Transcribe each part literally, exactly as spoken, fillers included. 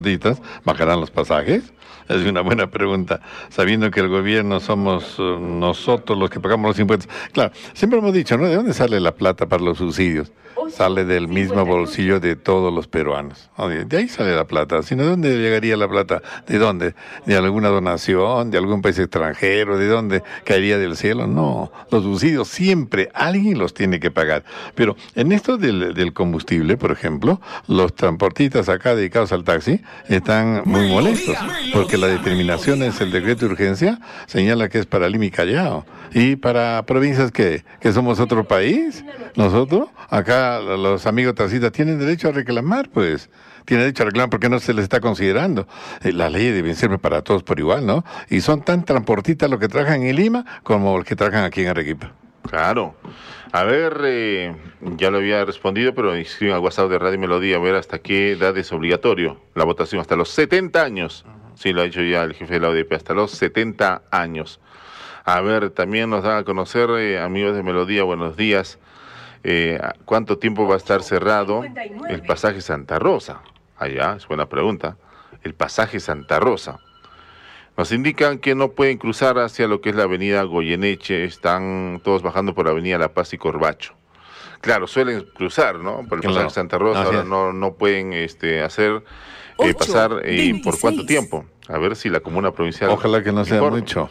¿bajarán los pasajes? Es una buena pregunta, sabiendo que el gobierno somos uh, nosotros los que pagamos los impuestos. Claro, siempre hemos dicho, ¿no? ¿De dónde sale la plata para los subsidios? Sale del mismo bolsillo de todos los peruanos. Oye, de ahí sale la plata. Si no, ¿de dónde llegaría la plata? ¿De dónde? ¿De alguna donación? ¿De algún país extranjero? ¿De dónde caería del cielo? No, los subsidios siempre alguien los tiene que pagar. Pero en esto del, del combustible, por ejemplo, los transportistas acá dedicados al taxi están muy molestos, porque la determinación es el decreto de urgencia, señala que es para Lima y Callao. ¿Y para provincias que, que somos otro país? Nosotros, acá los amigos taxistas tienen derecho a reclamar, pues. Tienen derecho a reclamar porque no se les está considerando. Eh, las leyes deben ser para todos por igual, ¿no? Y son tan transportistas los que trabajan en Lima como los que trabajan aquí en Arequipa. Claro. A ver, eh, ya lo había respondido, pero escriben al WhatsApp de Radio Melodía, a ver hasta qué edad es obligatorio la votación. Hasta los setenta años. Sí, lo ha dicho ya el jefe de la O D P, hasta los setenta años. A ver, también nos dan a conocer, eh, amigos de Melodía, buenos días. Eh, ¿Cuánto tiempo va a estar cerrado el pasaje Santa Rosa? Allá, es buena pregunta. El pasaje Santa Rosa. Nos indican que no pueden cruzar hacia lo que es la avenida Goyeneche, están todos bajando por la avenida La Paz y Corbacho. Claro, suelen cruzar, ¿no? Por el pasaje Claro. Santa Rosa, ahora no, no pueden este, hacer, eh, pasar, eh, ¿por cuánto tiempo? A ver si la comuna provincial... Ojalá que no sea informe. mucho.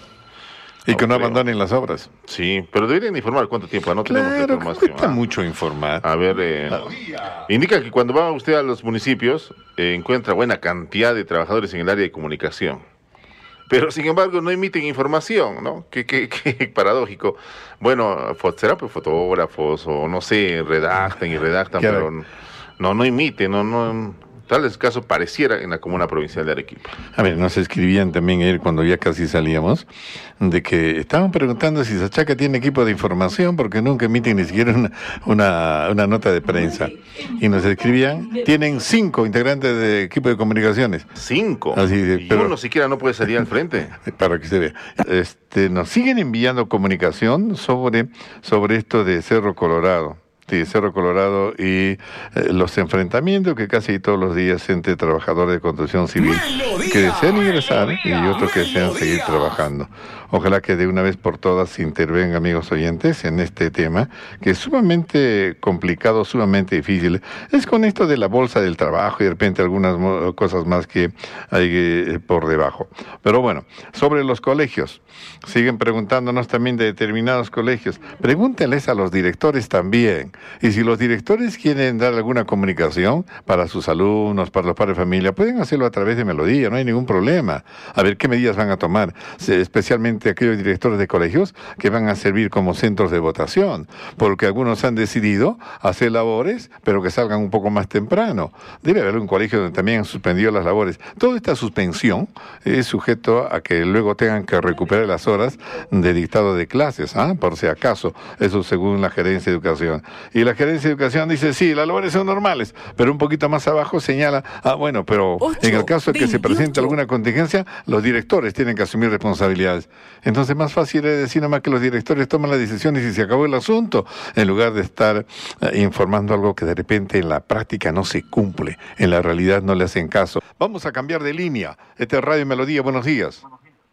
Y No que no creo. abandonen las obras. Sí, pero deberían informar cuánto tiempo, no tenemos la Claro, información. cuesta ¿ah? mucho informar. A ver, eh, indica que cuando va usted a los municipios, eh, encuentra buena cantidad de trabajadores en el área de comunicación. Pero, sin embargo, no emiten información, ¿no? Qué, qué, qué paradójico. Bueno, fo- serán pues fotógrafos o, no sé, redactan y redactan, Claro. pero no, no emiten, no, no... Tal es caso pareciera en la comuna provincial de Arequipa. A ver, nos escribían también ayer cuando ya casi salíamos, de que estaban preguntando si Sachaca tiene equipo de información porque nunca emiten ni siquiera una, una, una nota de prensa. Y nos escribían, tienen cinco integrantes de equipo de comunicaciones. Cinco. Así de- y pero- uno siquiera no puede salir al frente. Para que se vea. Este, nos siguen enviando comunicación sobre, sobre esto de Cerro Colorado. Sí, Cerro Colorado y eh, los enfrentamientos que casi todos los días entre trabajadores de construcción civil que desean ingresar y otros que desean seguir trabajando. Ojalá que de una vez por todas intervengan, amigos oyentes, en este tema que es sumamente complicado, sumamente difícil. Es con esto de la bolsa del trabajo y de repente algunas mo- cosas más que hay eh, por debajo. Pero bueno, sobre los colegios, siguen preguntándonos también de determinados colegios. Pregúntenles a los directores también. Y si los directores quieren dar alguna comunicación para sus alumnos, para los padres de familia, pueden hacerlo a través de Melodía, no hay ningún problema. A ver qué medidas van a tomar, se- especialmente aquellos directores de colegios que van a servir como centros de votación, porque algunos han decidido hacer labores, pero que salgan un poco más temprano. Debe haber un colegio donde también han suspendido las labores. Toda esta suspensión es sujeto a que luego tengan que recuperar las horas de dictado de clases, ¿ah? Por si acaso, eso según la gerencia de educación. Y la gerencia de educación dice, sí, las labores son normales, pero un poquito más abajo señala, ah, bueno, pero en el caso de que se presente alguna contingencia, los directores tienen que asumir responsabilidades. Entonces, más fácil es decir nomás que los directores toman las decisiones y se acabó el asunto, en lugar de estar eh, informando algo que de repente en la práctica no se cumple, en la realidad no le hacen caso. Vamos a cambiar de línea. Este es Radio Melodía, buenos días.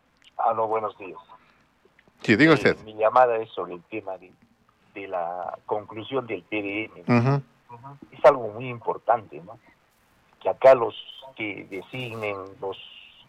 Aló, buenos días. Sí, diga Eh, usted. mi llamada es sobre el tema de, de la conclusión del P D M. Ujú. Es algo muy importante, ¿no? Que acá los que designen, los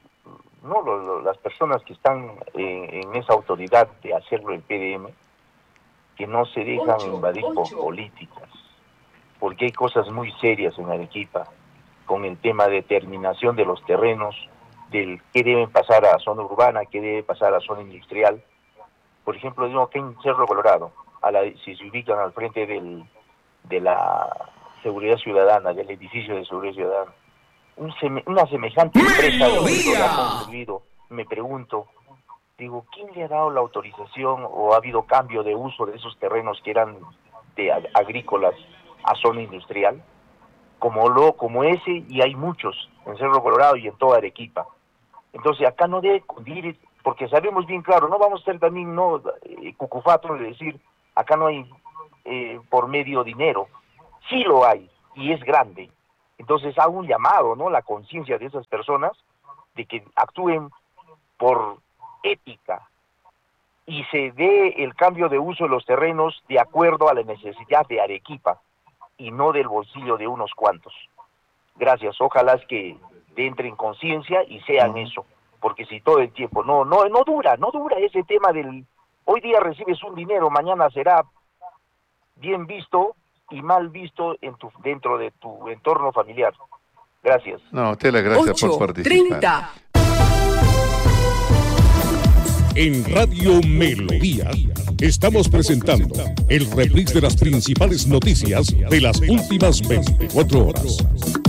no lo- lo- las personas que están en, en esa autoridad de hacerlo el P D M, que no se dejan Ocho, invadir por ocho. políticas, porque hay cosas muy serias en Arequipa, con el tema de determinación de los terrenos, del qué deben pasar a zona urbana, qué debe pasar a zona industrial. Por ejemplo, digo que en Cerro Colorado, a la, si se ubican al frente del, de la seguridad ciudadana, del edificio de seguridad ciudadana, un seme- una semejante empresa de lo ha construido, me pregunto, digo, ¿quién le ha dado la autorización o ha habido cambio de uso de esos terrenos que eran de ag- agrícolas a zona industrial? Como lo, como ese, y hay muchos en Cerro Colorado y en toda Arequipa. Entonces acá no debe cundir, porque sabemos bien claro, no vamos a ser también no eh, cucufato de decir, acá no hay eh, por medio dinero, sí lo hay, y es grande, Entonces hago un llamado, ¿no?, la conciencia de esas personas de que actúen por ética y se dé el cambio de uso de los terrenos de acuerdo a la necesidad de Arequipa y no del bolsillo de unos cuantos. Gracias, ojalá es que entren en conciencia y sean uh-huh. eso, porque si todo el tiempo no no no dura, no dura ese tema del hoy día recibes un dinero, mañana será bien visto y mal visto en tu dentro de tu entorno familiar. Gracias. No, usted le gracias por participar. treinta En Radio Melodía estamos presentando el reprise de las principales noticias de las últimas veinticuatro horas.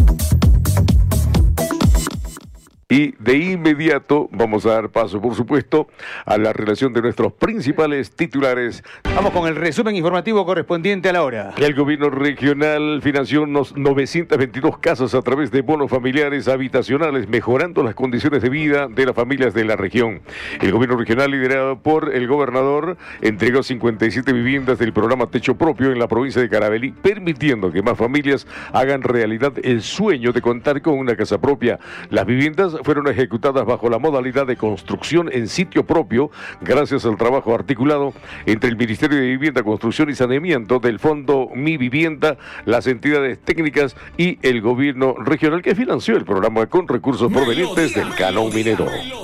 Y de inmediato vamos a dar paso, por supuesto, a la relación de nuestros principales titulares. Vamos con el resumen informativo correspondiente a la hora. El gobierno regional financió unos novecientas veintidós casas a través de bonos familiares habitacionales, mejorando las condiciones de vida de las familias de la región. El gobierno regional, liderado por el gobernador, entregó cincuenta y siete viviendas del programa Techo Propio en la provincia de Carabalí, permitiendo que más familias hagan realidad el sueño de contar con una casa propia. Las viviendas fueron ejecutadas bajo la modalidad de construcción en sitio propio, gracias al trabajo articulado entre el Ministerio de Vivienda, Construcción y Saneamiento, del Fondo Mi Vivienda, las entidades técnicas y el gobierno regional, que financió el programa con recursos provenientes del canon minero.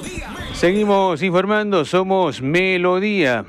Seguimos informando, somos Melodía.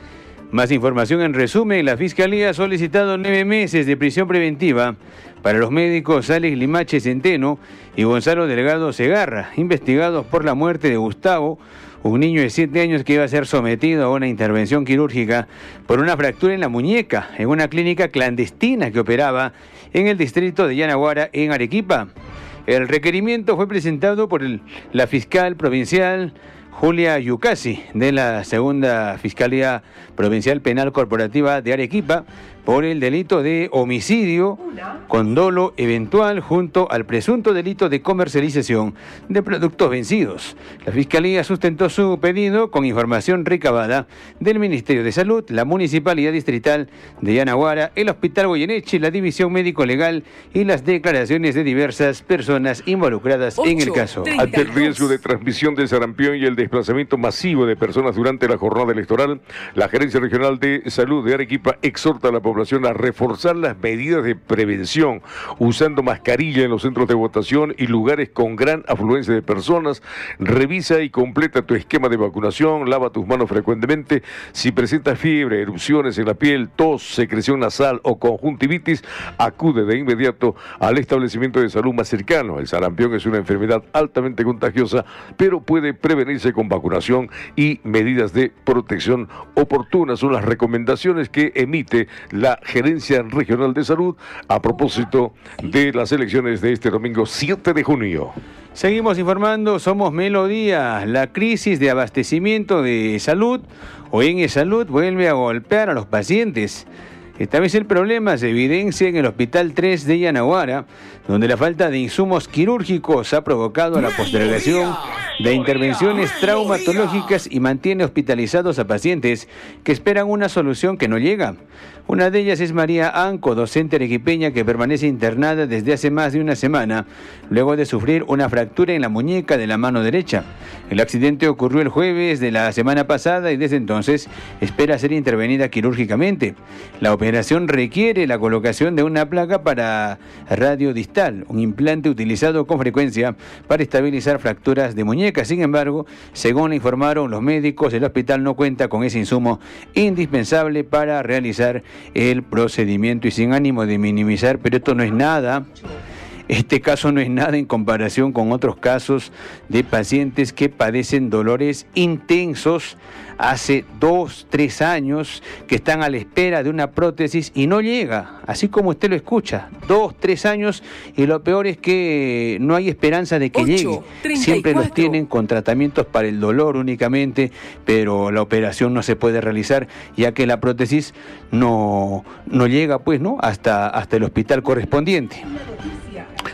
Más información en resumen: la Fiscalía ha solicitado nueve meses de prisión preventiva para los médicos Alex Limache Centeno y Gonzalo Delgado Segarra, investigados por la muerte de Gustavo, un niño de siete años que iba a ser sometido a una intervención quirúrgica por una fractura en la muñeca en una clínica clandestina que operaba en el distrito de Yanaguara, en Arequipa. El requerimiento fue presentado por el, la fiscal provincial Julia Yucasi, de la Segunda Fiscalía Provincial Penal Corporativa de Arequipa, por el delito de homicidio con dolo eventual junto al presunto delito de comercialización de productos vencidos. La Fiscalía sustentó su pedido con información recabada del Ministerio de Salud, la Municipalidad Distrital de Yanaguara, el Hospital Goyeneche, la División Médico Legal y las declaraciones de diversas personas involucradas en el caso. Ante el riesgo de transmisión del sarampión y el desplazamiento masivo de personas durante la jornada electoral, la Gerencia Regional de Salud de Arequipa exhorta a la población a reforzar las medidas de prevención, usando mascarilla en los centros de votación y lugares con gran afluencia de personas. Revisa y completa tu esquema de vacunación, lava tus manos frecuentemente. Si presentas fiebre, erupciones en la piel, tos, secreción nasal o conjuntivitis, acude de inmediato al establecimiento de salud más cercano. El sarampión es una enfermedad altamente contagiosa, pero puede prevenirse con vacunación y medidas de protección oportunas. Son las recomendaciones que emite la la Gerencia Regional de Salud a propósito de las elecciones de este domingo siete de junio. Seguimos informando, somos Melodía. La crisis de abastecimiento de salud o en salud vuelve a golpear a los pacientes. Esta vez el problema se evidencia en el Hospital tres de Yanaguara, donde la falta de insumos quirúrgicos ha provocado la postergación de intervenciones traumatológicas y mantiene hospitalizados a pacientes que esperan una solución que no llega. Una de ellas es María Anco, docente arequipeña que permanece internada desde hace más de una semana, luego de sufrir una fractura en la muñeca de la mano derecha. El accidente ocurrió el jueves de la semana pasada y desde entonces espera ser intervenida quirúrgicamente. La operación requiere la colocación de una placa para radio distal, un implante utilizado con frecuencia para estabilizar fracturas de muñeca. Sin embargo, según le informaron los médicos, el hospital no cuenta con ese insumo indispensable para realizar el procedimiento. Y sin ánimo de minimizar, pero esto no es nada, este caso no es nada en comparación con otros casos de pacientes que padecen dolores intensos hace dos, tres años, que están a la espera de una prótesis y no llega, así como usted lo escucha, dos, tres años, y lo peor es que no hay esperanza de que ocho, llegue. treinta y cuatro. Siempre los tienen con tratamientos para el dolor únicamente, pero la operación no se puede realizar, ya que la prótesis no, no llega, pues, ¿no?, hasta, hasta el hospital correspondiente.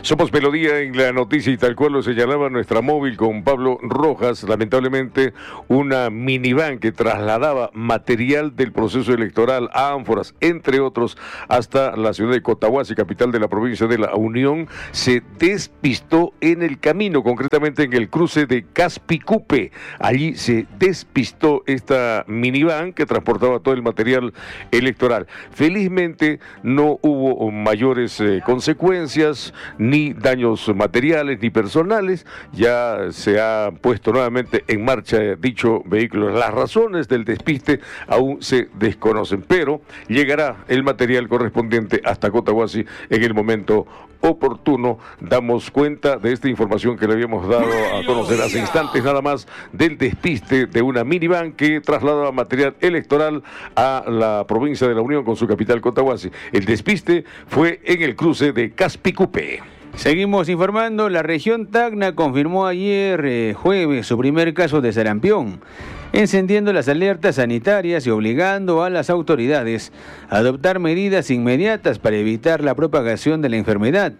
Somos Melodía en la noticia y tal cual lo señalaba nuestra móvil con Pablo Rojas. Lamentablemente, una minivan que trasladaba material del proceso electoral, ánforas, entre otros, hasta la ciudad de Cotahuasi, capital de la provincia de La Unión, se despistó en el camino, concretamente en el cruce de Caspicupe. Allí se despistó esta minivan que transportaba todo el material electoral. Felizmente no hubo mayores eh, consecuencias, ni daños materiales ni personales. Ya se ha puesto nuevamente en marcha dicho vehículo. Las razones del despiste aún se desconocen, pero llegará el material correspondiente hasta Cotahuasi en el momento oportuno. Damos cuenta de esta información que le habíamos dado a conocer hace instantes nada más, del despiste de una minivan que trasladaba material electoral a la provincia de La Unión con su capital Cotahuasi. El despiste fue en el cruce de Caspicupe. Seguimos informando. La región Tacna confirmó ayer eh, jueves su primer caso de sarampión, encendiendo las alertas sanitarias y obligando a las autoridades a adoptar medidas inmediatas para evitar la propagación de la enfermedad.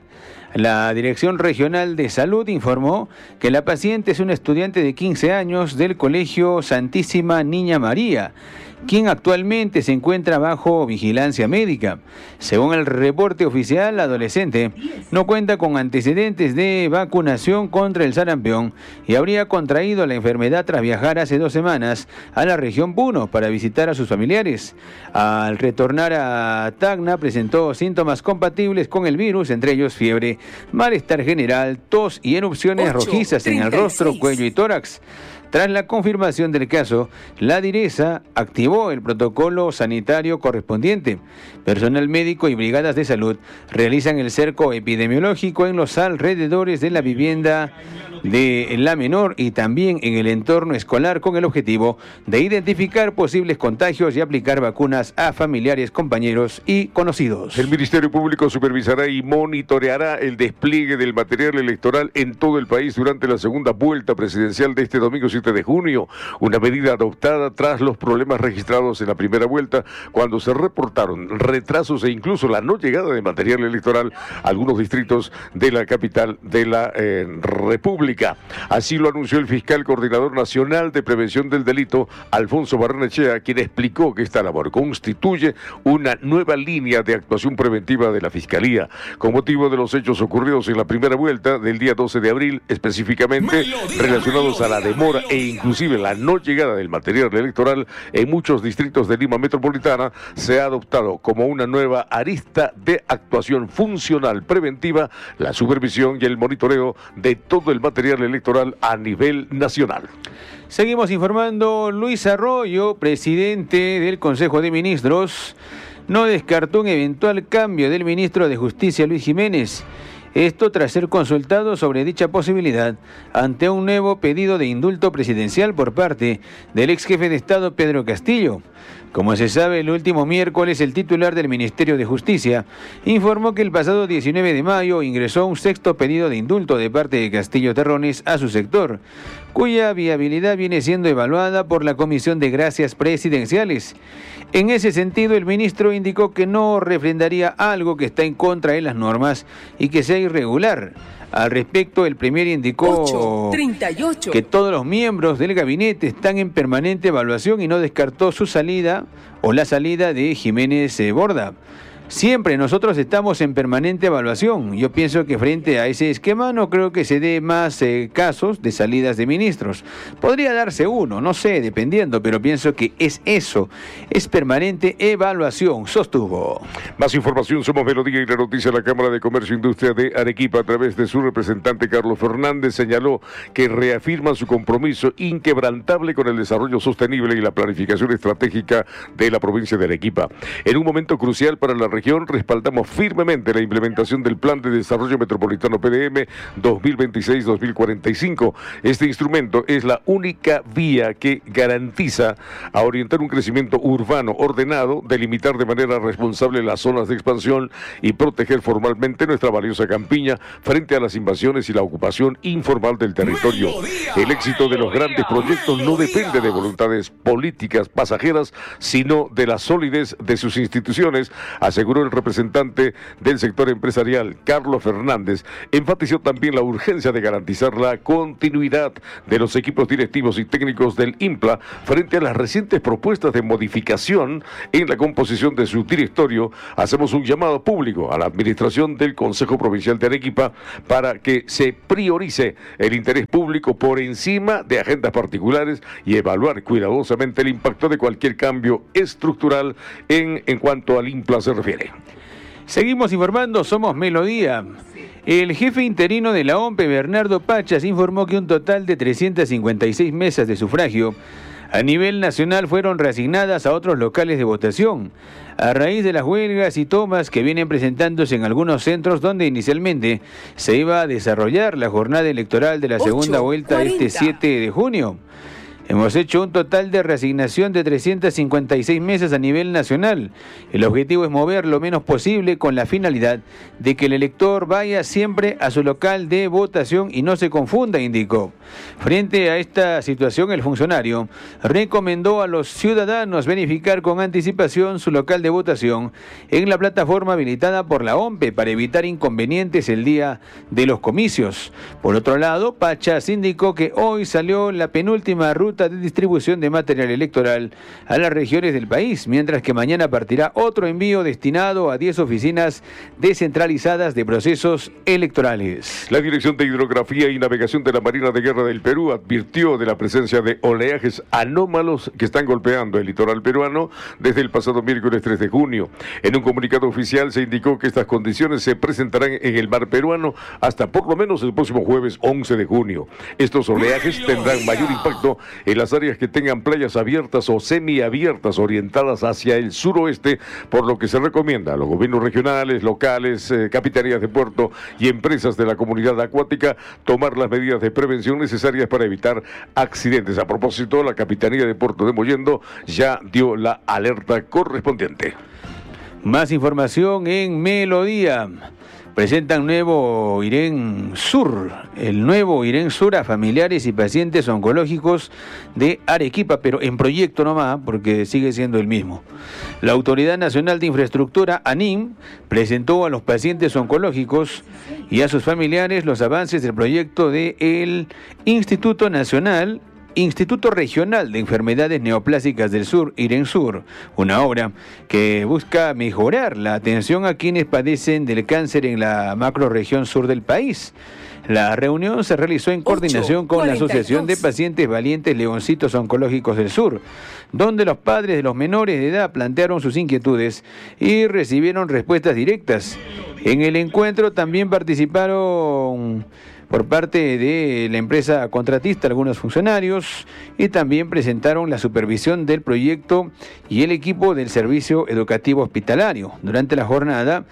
La Dirección Regional de Salud informó que la paciente es una estudiante de quince años del Colegio Santísima Niña María, quien actualmente se encuentra bajo vigilancia médica. Según el reporte oficial, la adolescente no cuenta con antecedentes de vacunación contra el sarampión y habría contraído la enfermedad tras viajar hace dos semanas a la región Puno para visitar a sus familiares. Al retornar a Tacna presentó síntomas compatibles con el virus, entre ellos fiebre, malestar general, tos y erupciones rojizas en el rostro, cuello y tórax. Tras la confirmación del caso, la DIRESA activó el protocolo sanitario correspondiente. Personal médico y brigadas de salud realizan el cerco epidemiológico en los alrededores de la vivienda de la menor y también en el entorno escolar con el objetivo de identificar posibles contagios y aplicar vacunas a familiares, compañeros y conocidos. El Ministerio Público supervisará y monitoreará el despliegue del material electoral en todo el país durante la segunda vuelta presidencial de este domingo siete de junio, una medida adoptada tras los problemas registrados en la primera vuelta, cuando se reportaron retrasos e incluso la no llegada de material electoral a algunos distritos de la capital de la eh, República. Así lo anunció el fiscal coordinador nacional de prevención del delito, Alfonso Barrenechea, quien explicó que esta labor constituye una nueva línea de actuación preventiva de la Fiscalía, con motivo de los hechos ocurridos en la primera vuelta del día doce de abril, específicamente relacionados a la demora e inclusive la no llegada del material electoral en muchos distritos de Lima Metropolitana. Se ha adoptado como una nueva arista de actuación funcional preventiva la supervisión y el monitoreo de todo el material electoral a nivel nacional. Seguimos informando. Luis Arroyo, presidente del Consejo de Ministros, no descartó un eventual cambio del ministro de Justicia, Luis Jiménez. Esto tras ser consultado sobre dicha posibilidad ante un nuevo pedido de indulto presidencial por parte del ex jefe de Estado, Pedro Castillo. Como se sabe, el último miércoles el titular del Ministerio de Justicia informó que el pasado diecinueve de mayo ingresó un sexto pedido de indulto de parte de Castillo Terrones a su sector, cuya viabilidad viene siendo evaluada por la Comisión de Gracias Presidenciales. En ese sentido, el ministro indicó que no refrendaría algo que está en contra de las normas y que sea irregular. Al respecto, el premier indicó ocho, treinta y ocho. Que todos los miembros del gabinete están en permanente evaluación y no descartó su salida o la salida de Jiménez Borda. Siempre nosotros estamos en permanente evaluación. Yo pienso que frente a ese esquema no creo que se dé más eh, casos de salidas de ministros. Podría darse uno, no sé, dependiendo, pero pienso que es eso, es permanente evaluación, sostuvo. Más información, somos Melodía y la noticia. La Cámara de Comercio e Industria de Arequipa, a través de su representante Carlos Fernández, señaló que reafirma su compromiso inquebrantable con el desarrollo sostenible y la planificación estratégica de la provincia de Arequipa. En un momento crucial para la región, respaldamos firmemente la implementación del Plan de Desarrollo Metropolitano P D M dos mil veintiséis a dos mil cuarenta y cinco. Este instrumento es la única vía que garantiza a orientar un crecimiento urbano ordenado, delimitar de manera responsable las zonas de expansión y proteger formalmente nuestra valiosa campiña frente a las invasiones y la ocupación informal del territorio. El éxito de los grandes proyectos no depende de voluntades políticas pasajeras, sino de la solidez de sus instituciones, aseguró aseguró el representante del sector empresarial, Carlos Fernández. Enfatizó también la urgencia de garantizar la continuidad de los equipos directivos y técnicos del INPLA frente a las recientes propuestas de modificación en la composición de su directorio. Hacemos un llamado público a la administración del Consejo Provincial de Arequipa para que se priorice el interés público por encima de agendas particulares y evaluar cuidadosamente el impacto de cualquier cambio estructural en, en cuanto al INPLA se refiere. Seguimos informando, somos Melodía. El jefe interino de la O M P E, Bernardo Pachas, informó que un total de trescientas cincuenta y seis mesas de sufragio a nivel nacional fueron reasignadas a otros locales de votación, a raíz de las huelgas y tomas que vienen presentándose en algunos centros donde inicialmente se iba a desarrollar la jornada electoral de la segunda vuelta este siete de junio. Hemos hecho un total de reasignación de trescientas cincuenta y seis mesas a nivel nacional. El objetivo es mover lo menos posible con la finalidad de que el elector vaya siempre a su local de votación y no se confunda, indicó. Frente a esta situación, el funcionario recomendó a los ciudadanos verificar con anticipación su local de votación en la plataforma habilitada por la O M P E para evitar inconvenientes el día de los comicios. Por otro lado, Pachas indicó que hoy salió la penúltima ruta de distribución de material electoral a las regiones del país, mientras que mañana partirá otro envío destinado a diez oficinas descentralizadas de procesos electorales. La Dirección de Hidrografía y Navegación de la Marina de Guerra del Perú advirtió de la presencia de oleajes anómalos que están golpeando el litoral peruano desde el pasado miércoles tres de junio. En un comunicado oficial se indicó que estas condiciones se presentarán en el mar peruano hasta por lo menos el próximo jueves once de junio. Estos oleajes tendrán mayor impacto en las áreas que tengan playas abiertas o semiabiertas orientadas hacia el suroeste, por lo que se recomienda a los gobiernos regionales, locales, eh, capitanías de puerto y empresas de la comunidad acuática tomar las medidas de prevención necesarias para evitar accidentes. A propósito, la Capitanía de Puerto de Mollendo ya dio la alerta correspondiente. Más información en Melodía. Presentan nuevo Irén Sur, el nuevo Irén Sur a familiares y pacientes oncológicos de Arequipa, pero en proyecto nomás, porque sigue siendo el mismo. La Autoridad Nacional de Infraestructura, ANIM, presentó a los pacientes oncológicos y a sus familiares los avances del proyecto del Instituto Nacional Instituto Regional de Enfermedades Neoplásicas del Sur, Irén Sur, una obra que busca mejorar la atención a quienes padecen del cáncer en la macrorregión sur del país. La reunión se realizó en coordinación con la Asociación de Pacientes Valientes Leoncitos Oncológicos del Sur, donde los padres de los menores de edad plantearon sus inquietudes y recibieron respuestas directas. En el encuentro también participaron por parte de la empresa contratista algunos funcionarios y también presentaron la supervisión del proyecto y el equipo del servicio educativo hospitalario. Durante la jornada,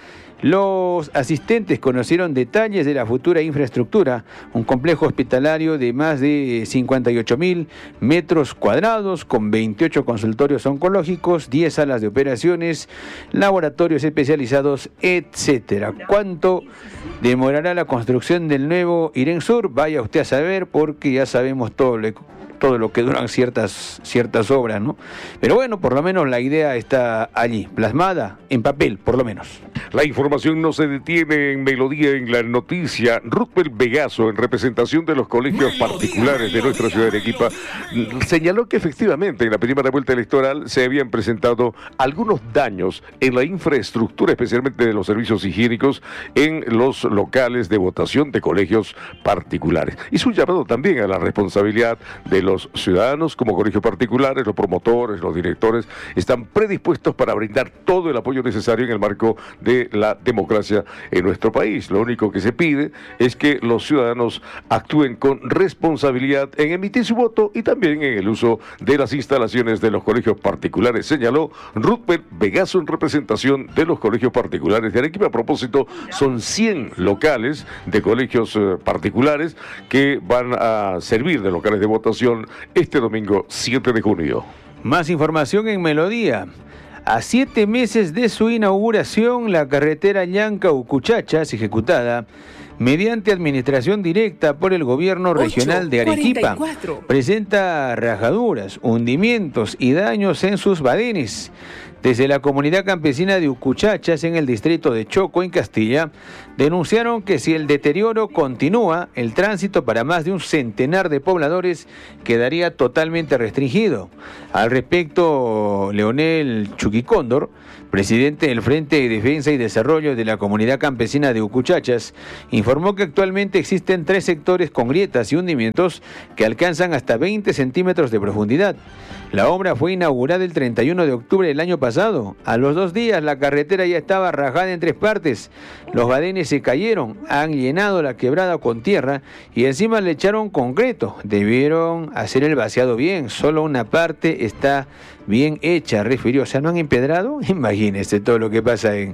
los asistentes conocieron detalles de la futura infraestructura, un complejo hospitalario de más de cincuenta y ocho mil metros cuadrados con veintiocho consultorios oncológicos, diez salas de operaciones, laboratorios especializados, etcétera. ¿Cuánto demorará la construcción del nuevo Irén Sur? Vaya usted a saber, porque ya sabemos todo lo todo lo que duran ciertas, ciertas obras, ¿no? Pero bueno, por lo menos la idea está allí, plasmada en papel, por lo menos. La información no se detiene en Melodía en la noticia. Ruthbel Vegaso, en representación de los colegios particulares de nuestra ciudad de Arequipa, señaló que efectivamente en la primera vuelta electoral se habían presentado algunos daños en la infraestructura, especialmente de los servicios higiénicos, en los locales de votación de colegios particulares. Hizo un llamado también a la responsabilidad de los los ciudadanos como colegios particulares, los promotores, los directores, están predispuestos para brindar todo el apoyo necesario en el marco de la democracia en nuestro país. Lo único que se pide es que los ciudadanos actúen con responsabilidad en emitir su voto y también en el uso de las instalaciones de los colegios particulares, señaló Ruthbel Vegaso en representación de los colegios particulares de Arequipa. A propósito, son cien locales de colegios eh, particulares que van a servir de locales de votación este domingo siete de junio. Más información en Melodía. A siete meses de su inauguración, la carretera Llanca-Ucuchachas, ejecutada mediante administración directa por el gobierno regional de Arequipa. Presenta rajaduras, hundimientos y daños en sus badenes. Desde la comunidad campesina de Ucuchachas, en el distrito de Choco, en Castilla, denunciaron que si el deterioro continúa, el tránsito para más de un centenar de pobladores quedaría totalmente restringido. Al respecto, Leonel Chuquicóndor, presidente del Frente de Defensa y Desarrollo de la Comunidad Campesina de Ucuchachas, informó que actualmente existen tres sectores con grietas y hundimientos que alcanzan hasta veinte centímetros de profundidad. La obra fue inaugurada el treinta y uno de octubre del año pasado. A los dos días la carretera ya estaba rajada en tres partes. Los badenes se cayeron, han llenado la quebrada con tierra y encima le echaron concreto. Debieron hacer el vaciado bien, solo una parte está bien hecha, refirió. O sea, ¿no han empedrado? Imagínense todo lo que pasa en,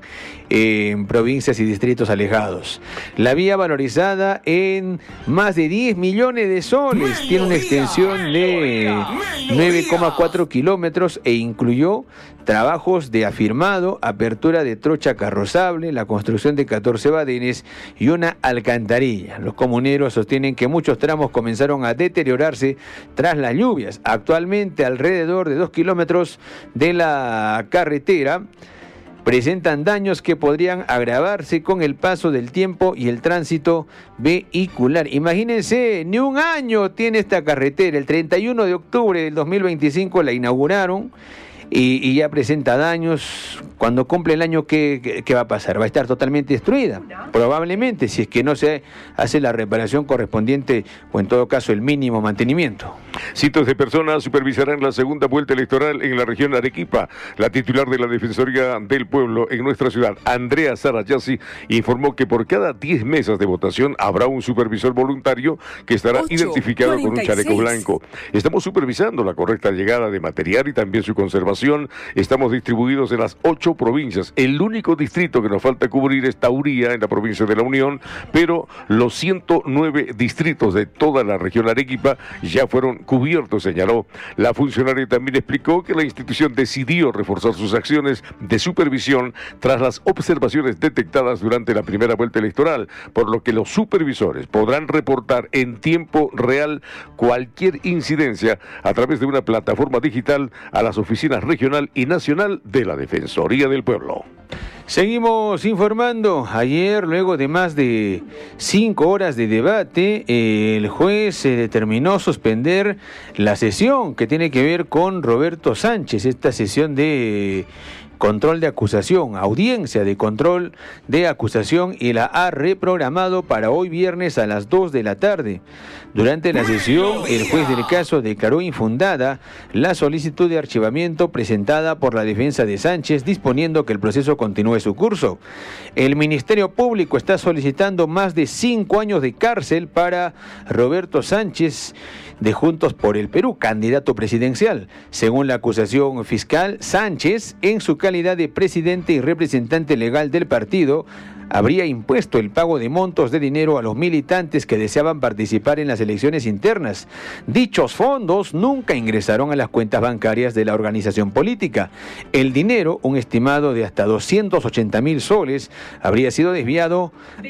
en provincias y distritos alejados. La vía valorizada en más de diez millones de soles, tiene una extensión de nueve coma cuatro kilómetros e incluyó trabajos de afirmado, apertura de trocha carrozable, la construcción de catorce badenes y una alcantarilla. Los comuneros sostienen que muchos tramos comenzaron a deteriorarse tras las lluvias. Actualmente, alrededor de dos kilómetros de la carretera presentan daños que podrían agravarse con el paso del tiempo y el tránsito vehicular. Imagínense, ni un año tiene esta carretera. El treinta y uno de octubre del dos mil veinticinco la inauguraron y, y ya presenta daños. Cuando cumple el año, ¿qué, qué, qué va a pasar? Va a estar totalmente destruida, probablemente, si es que no se hace la reparación correspondiente o en todo caso el mínimo mantenimiento. Cientos de personas supervisarán la segunda vuelta electoral en la región Arequipa. La titular de la Defensoría del Pueblo en nuestra ciudad, Andrea Sarayasi, informó que por cada diez mesas de votación habrá un supervisor voluntario que estará ocho, identificado cuarenta y seis. Con un chaleco blanco. Estamos supervisando la correcta llegada de material y también su conservación. Estamos distribuidos en las ocho provincias. El único distrito que nos falta cubrir es Tauría, en la provincia de La Unión, pero los ciento nueve distritos de toda la región Arequipa ya fueron cubiertos, señaló. La funcionaria también explicó que la institución decidió reforzar sus acciones de supervisión tras las observaciones detectadas durante la primera vuelta electoral, por lo que los supervisores podrán reportar en tiempo real cualquier incidencia a través de una plataforma digital a las oficinas regional y nacional de la Defensoría del Pueblo. Seguimos informando. Ayer, luego de más de cinco horas de debate, el juez se determinó suspender la sesión que tiene que ver con Roberto Sánchez, esta sesión de control de acusación, audiencia de control de acusación, y la ha reprogramado para hoy viernes a las dos de la tarde. Durante la sesión, el juez del caso declaró infundada la solicitud de archivamiento presentada por la defensa de Sánchez, disponiendo que el proceso continúe su curso. El Ministerio Público está solicitando más de cinco años de cárcel para Roberto Sánchez, de Juntos por el Perú, candidato presidencial. Según la acusación fiscal, Sánchez, en su calidad de presidente y representante legal del partido, habría impuesto el pago de montos de dinero a los militantes que deseaban participar en las elecciones internas. Dichos fondos nunca ingresaron a las cuentas bancarias de la organización política. El dinero, un estimado de hasta doscientos ochenta mil soles, habría sido desviado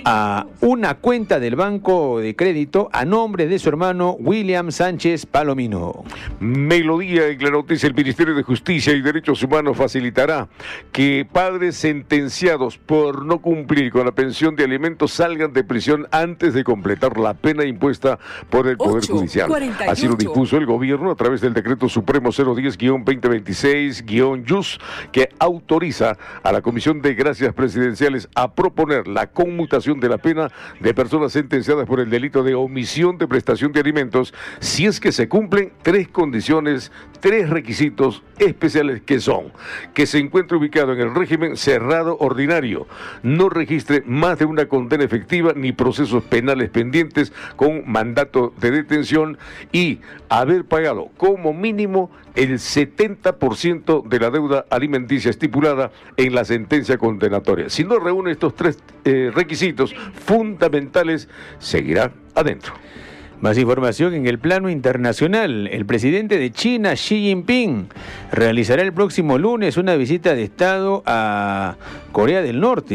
a una cuenta del Banco de Crédito a nombre de su hermano William Sánchez Palomino. Melodía en la noticia: el Ministerio de Justicia y Derechos Humanos facilitará que padres sentenciados por no cumplir con la pensión de alimentos salgan de prisión antes de completar la pena impuesta por el Poder Judicial. Así lo dispuso el gobierno a través del decreto supremo cero diez guión veinte veintiséis guión Y U S, que autoriza a la Comisión de Gracias Presidenciales a proponer la conmutación de la pena de personas sentenciadas por el delito de omisión de prestación de alimentos si es que se cumplen tres condiciones, tres requisitos especiales, que son: que se encuentre ubicado en el régimen cerrado ordinario, no registre más de una condena efectiva ni procesos penales pendientes con mandato de detención, y haber pagado como mínimo el setenta por ciento de la deuda alimenticia estipulada en la sentencia condenatoria. Si no reúne estos tres eh, requisitos fundamentales, seguirá adentro. Más información en el plano internacional. El presidente de China, Xi Jinping, realizará el próximo lunes una visita de Estado a Corea del Norte.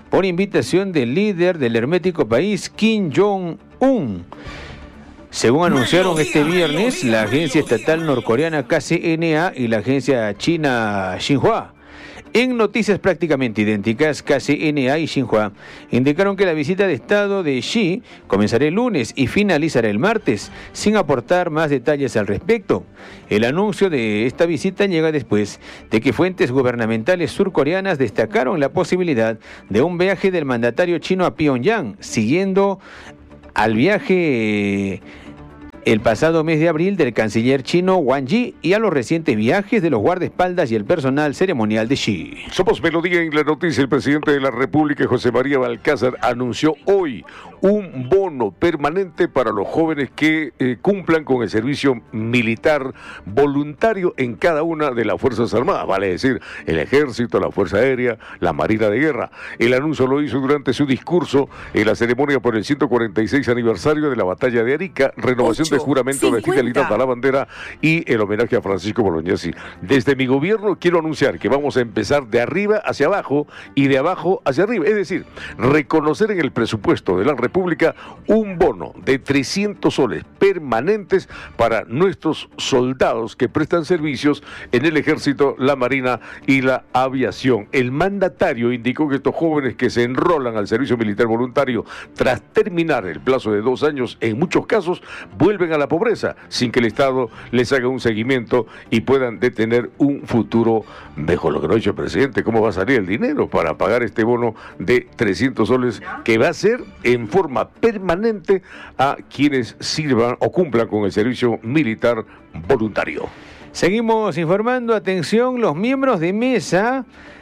por invitación del líder del hermético país, Kim Jong-un. Según anunciaron este viernes la agencia estatal norcoreana K C N A y la agencia china Xinhua. En noticias prácticamente idénticas, K C N A y Xinhua indicaron que la visita de Estado de Xi comenzará el lunes y finalizará el martes, sin aportar más detalles al respecto. El anuncio de esta visita llega después de que fuentes gubernamentales surcoreanas destacaron la posibilidad de un viaje del mandatario chino a Pyongyang, siguiendo al viaje el pasado mes de abril del canciller chino Wang Yi y a los recientes viajes de los guardaespaldas y el personal ceremonial de Xi. Somos Melodía en la noticia. El presidente de la República, José María Balcázar, anunció hoy un bono permanente para los jóvenes que eh, cumplan con el servicio militar voluntario en cada una de las Fuerzas Armadas, vale decir, el Ejército, la Fuerza Aérea, la Marina de Guerra. El anuncio lo hizo durante su discurso en la ceremonia por el ciento cuarenta y seis aniversario de la Batalla de Arica, renovación de juramento de fidelidad a la bandera y el homenaje a Francisco Bolognesi. Desde mi gobierno quiero anunciar que vamos a empezar de arriba hacia abajo y de abajo hacia arriba, es decir, reconocer en el presupuesto de la República un bono de trescientos soles permanentes para nuestros soldados que prestan servicios en el Ejército, la Marina y la Aviación. El mandatario indicó que estos jóvenes que se enrolan al servicio militar voluntario tras terminar el plazo de dos años, en muchos casos vuelven a la pobreza sin que el Estado les haga un seguimiento y puedan detener un futuro mejor. Lo que no ha dicho el presidente, ¿cómo va a salir el dinero para pagar este bono de trescientos soles que va a ser en forma permanente a quienes sirvan o cumplan con el servicio militar voluntario? Seguimos informando, atención, los miembros de mesa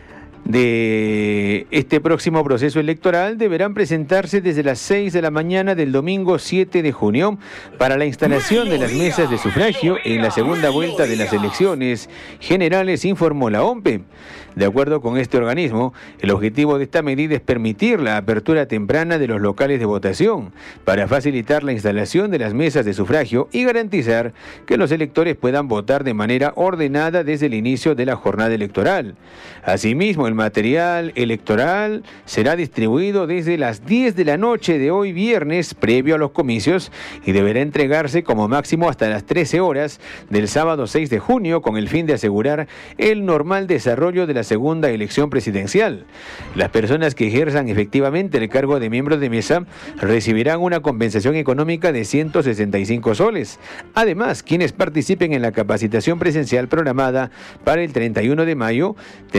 de este próximo proceso electoral deberán presentarse desde las seis de la mañana del domingo siete de junio para la instalación de las mesas de sufragio en la segunda vuelta de las elecciones generales, informó la O M P E. De acuerdo con este organismo, el objetivo de esta medida es permitir la apertura temprana de los locales de votación para facilitar la instalación de las mesas de sufragio y garantizar que los electores puedan votar de manera ordenada desde el inicio de la jornada electoral. Asimismo, el material electoral será distribuido desde las diez de la noche de hoy viernes, previo a los comicios, y deberá entregarse como máximo hasta las trece horas del sábado seis de junio, con el fin de asegurar el normal desarrollo de la segunda elección presidencial. Las personas que ejerzan efectivamente el cargo de miembros de mesa recibirán una compensación económica de ciento sesenta y cinco soles. Además, quienes participen en la capacitación presencial programada para el treinta y uno de mayo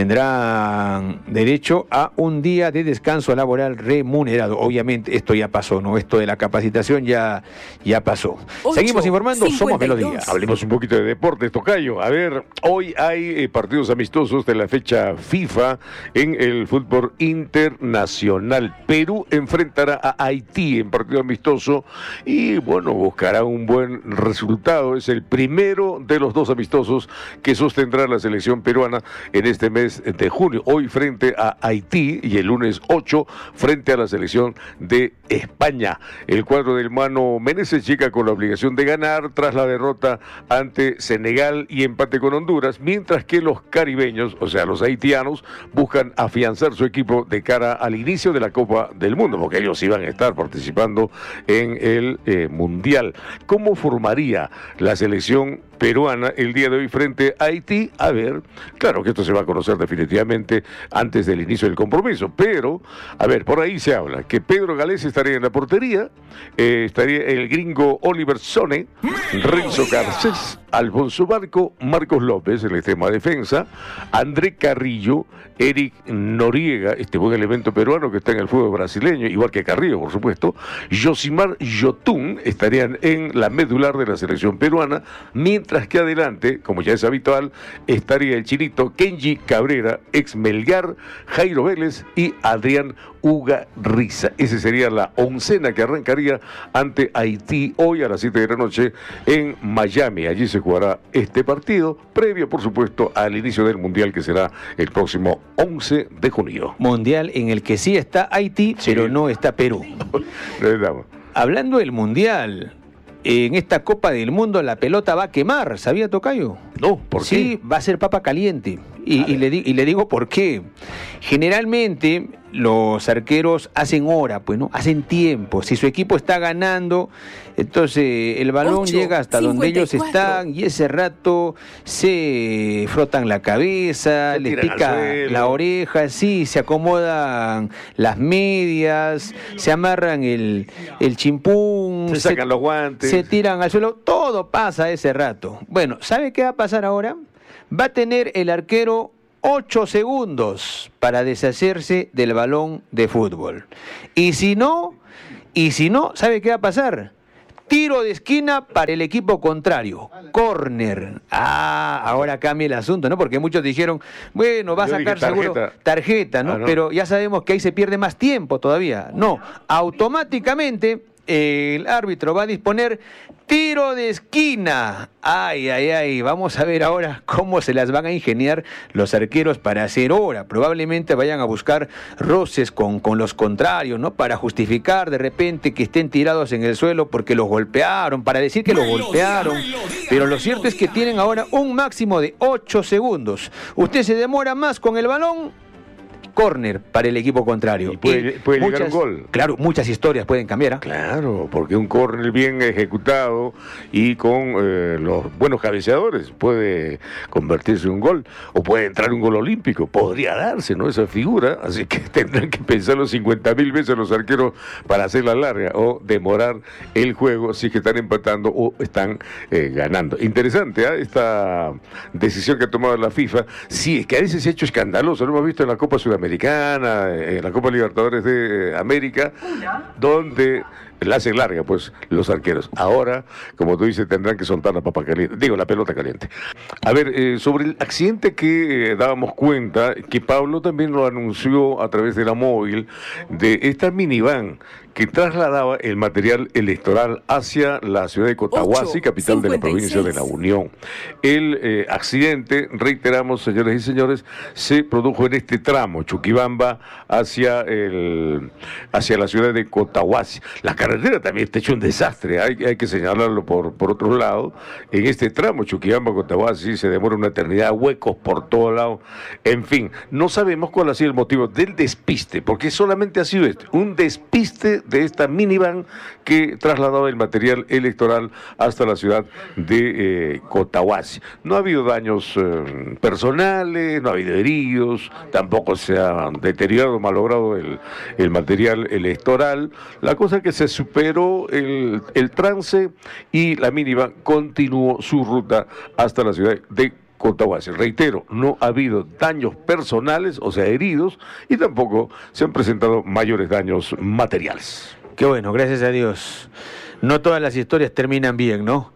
tendrán derecho a un día de descanso laboral remunerado. Obviamente esto ya pasó, ¿no? Esto de la capacitación ya, ya pasó. Seguimos informando, somos Melodía. Hablemos un poquito de deportes, tocayo. A ver, hoy hay eh, partidos amistosos de la fecha FIFA en el fútbol internacional. Perú enfrentará a Haití en partido amistoso y bueno, buscará un buen resultado. Es el primero de los dos amistosos que sostendrá la selección peruana en este mes de junio. Hoy frente a Haití y el lunes ocho frente a la selección de España. El cuadro del Mano Meneses llega con la obligación de ganar tras la derrota ante Senegal y empate con Honduras, mientras que los caribeños, o sea, los haitianos, buscan afianzar su equipo de cara al inicio de la Copa del Mundo, porque ellos iban a estar participando en el eh, Mundial. ¿Cómo formaría la selección peruana el día de hoy frente a Haití? A ver, claro que esto se va a conocer definitivamente antes del inicio del compromiso, pero, a ver, por ahí se habla que Pedro Galés estaría en la portería, eh, estaría el gringo Oliver Sone, Renzo Garcés, Alfonso Barco, Marcos López, el extremo defensa, André Carrillo, Eric Noriega, este buen elemento peruano que está en el fútbol brasileño, igual que Carrillo, por supuesto, Josimar Yotún estarían en la medular de la selección peruana, mientras que adelante, como ya es habitual, estaría el chinito Kenji Cabrera, ex Melgar, Jairo Vélez y Adrián Ugarriza. Esa sería la oncena que arrancaría ante Haití hoy a las siete de la noche en Miami. Allí se jugará este partido, previo, por supuesto, al inicio del Mundial, que será el próximo once de junio. Mundial en el que sí está Haití, sí, pero no está Perú. Hablando del Mundial, en esta Copa del Mundo la pelota va a quemar, ¿sabía, tocayo? No, ¿por qué? Sí, va a ser papa caliente. Y, y, le, y le digo por qué. Generalmente los arqueros hacen hora, pues, ¿no? Hacen tiempo. Si su equipo está ganando, entonces el balón ocho, llega hasta donde ellos cincuenta y cuatro. están y ese rato se frotan la cabeza, Se les tiran al pica suelo. la oreja, sí, se acomodan las medias, se amarran el, el chimpún, Se sacan los guantes. se tiran al suelo, todo pasa ese rato. Bueno, ¿sabe qué va a pasar ahora? Va a tener el arquero ocho segundos para deshacerse del balón de fútbol. Y si no, y si no, ¿sabe qué va a pasar? Tiro de esquina para el equipo contrario. Córner. Ah, ahora cambia el asunto, ¿no? Porque muchos dijeron, bueno, va a Yo sacar dije seguro tarjeta. tarjeta, ¿no? Ah, no. Pero ya sabemos que ahí se pierde más tiempo todavía. No, automáticamente el árbitro va a disponer tiro de esquina. Ay, ay, ay, vamos a ver ahora cómo se las van a ingeniar los arqueros para hacer hora. Probablemente vayan a buscar roces con, con los contrarios, ¿no? Para justificar de repente que estén tirados en el suelo porque los golpearon, para decir que los golpearon. Pero lo cierto es que tienen ahora un máximo de ocho segundos. Usted se demora más con el balón, córner para el equipo contrario. Y puede- puede llegar muchas- un gol. Claro, muchas historias pueden cambiar. ¿Ah? Claro, porque un córner bien ejecutado y con eh, los buenos cabeceadores puede convertirse en un gol, o puede entrar un gol olímpico, podría darse, ¿no? Esa figura, así que tendrán que pensarlo cincuenta mil veces los arqueros para hacerla larga o demorar el juego si es que están empatando o están eh, ganando. Interesante, ¿eh? Esta decisión que ha tomado la FIFA. Sí, es que a veces se ha hecho escandaloso, lo hemos visto en la Copa Sudamericana, en la Copa Libertadores de eh, América, donde la hacen larga, pues, los arqueros. Ahora, como tú dices, tendrán que soltar la papa caliente, digo, la pelota caliente. A ver, eh, sobre el accidente que eh, dábamos cuenta, que Pablo también lo anunció a través de la móvil, de esta minivan que trasladaba el material electoral hacia la ciudad de Cotahuasi, ocho, capital de la cincuenta y provincia de seis. La Unión. El eh, accidente, reiteramos, señores y señores, se produjo en este tramo, Chuquibamba, hacia, el, hacia la ciudad de Cotahuasi. La carretera también está hecho un desastre, hay, hay que señalarlo por, por otro lado. En este tramo, Chuquibamba-Cotahuasi, se demora una eternidad, huecos por todos lados. En fin, no sabemos cuál ha sido el motivo del despiste, porque solamente ha sido este, un despiste de esta minivan que trasladaba el material electoral hasta la ciudad de eh, Cotahuasi. No ha habido daños eh, personales, no ha habido heridos, tampoco se ha deteriorado, malogrado el, el material electoral. La cosa es que se superó el, el trance y la minivan continuó su ruta hasta la ciudad de Cotahuasi. Reitero, no ha habido daños personales, o sea, heridos, y tampoco se han presentado mayores daños materiales. Qué bueno, gracias a Dios. No todas las historias terminan bien, ¿no?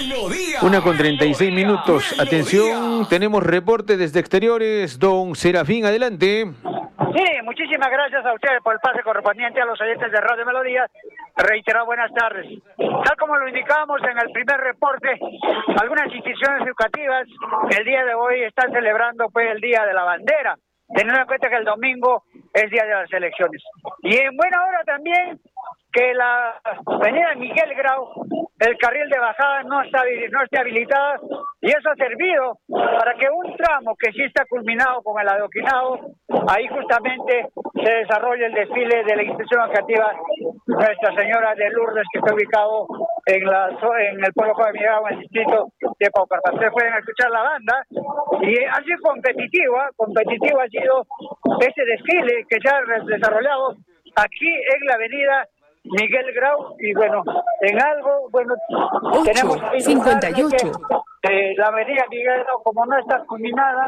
Una con treinta y seis minutos. Atención, tenemos reporte desde exteriores. Don Serafín, adelante. Sí, muchísimas gracias a ustedes por el pase correspondiente a los oyentes de Radio Melodía. Reiterado buenas tardes. Tal como lo indicábamos en el primer reporte, algunas instituciones educativas el día de hoy están celebrando pues el Día de la Bandera, teniendo en cuenta que el domingo es Día de las Elecciones. Y en buena hora también que la avenida Miguel Grau, el carril de bajada no está, no está habilitada, y eso ha servido para que un tramo que sí está culminado con el adoquinado, ahí justamente se desarrolle el desfile de la institución educativa Nuestra Señora de Lourdes, que está ubicado en la en el pueblo de Miguel, en el distrito de Paucarpata. Ustedes pueden escuchar la banda, y ha sido competitiva, competitiva ha sido ese desfile que se ha desarrollado aquí en la avenida Miguel Grau, y bueno, en algo, bueno, tenemos ocho, cincuenta y ocho. que, eh, la avenida Miguel Grau, como no está culminada,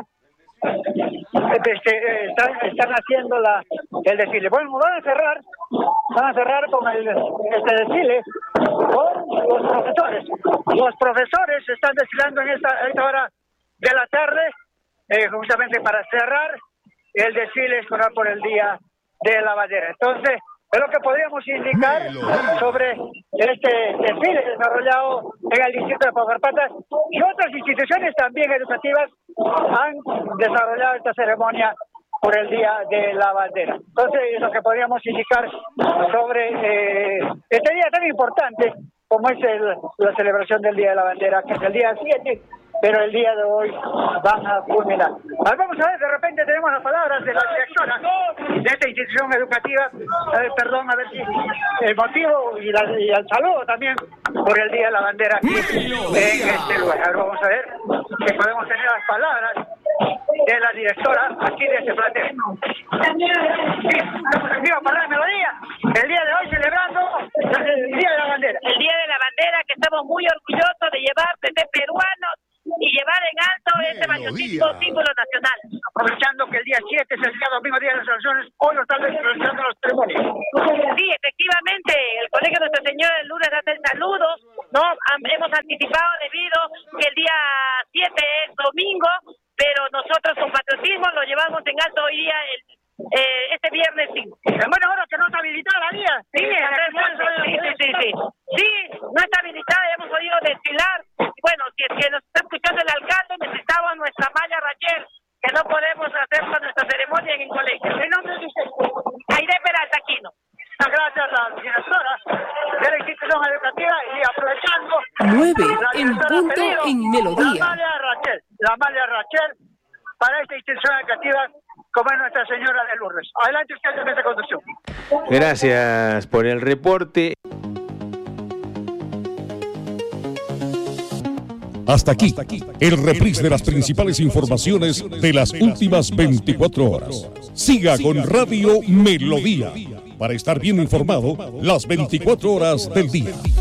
este, eh, están, están haciendo la el desfile. Bueno, van a cerrar, van a cerrar con el, este desfile con los profesores. Los profesores están desfilando en esta, a esta hora de la tarde, eh, justamente para cerrar el desfile escolar por el Día de la Bandera. Entonces, es lo que podríamos indicar sobre este desfile desarrollado en el distrito de Paucarpata, y otras instituciones también educativas han desarrollado esta ceremonia por el Día de la Bandera. Entonces, es lo que podríamos indicar sobre eh, este día tan importante como es el, la celebración del Día de la Bandera, que es el día siete pero el día de hoy van a culminar. Vamos a ver, de repente tenemos las palabras de la directora de esta institución educativa, eh, perdón, a ver si el motivo y, la, y el saludo también por el Día de la Bandera aquí en este lugar. Ahora vamos a ver que podemos tener las palabras de la directora aquí de este plantel. Sí, estamos aquí para la melodía, el día de hoy celebrando el Día de la Bandera. El Día de la Bandera que estamos muy orgullosos de llevar desde peruanos y llevar en alto este valiosísimo símbolo nacional. Aprovechando que el día siete es el día domingo, día de las elecciones, hoy lo están realizando los ceremonias. Sí, efectivamente, el Colegio Nuestra Señora de Lourdes hace el saludo, ¿no? Hemos anticipado debido que el día siete es domingo, pero nosotros con patriotismo lo llevamos en alto hoy día el Eh, este viernes cinco. Bueno, ahora que no está habilitada la vía. Sí, sí, sí, sí, sí. Sí, no está habilitada, hemos podido desfilar. Bueno, si es que nos está escuchando el alcalde, necesitamos nuestra malla Rachel, que no podemos hacer con nuestra ceremonia en el colegio. ¿El nombre de usted? Aide Peralta Aquino. Gracias a la directora de la institución educativa y aprovechando nueve en punto en Melodía. La malla Rachel, la malla Rachel para esta institución educativa como es Nuestra Señora de Lourdes. Adelante usted en esta conducción. Gracias por el reporte. Hasta aquí, el reprise de las principales informaciones de las últimas veinticuatro horas. Siga con Radio Melodía para estar bien informado las veinticuatro horas del día.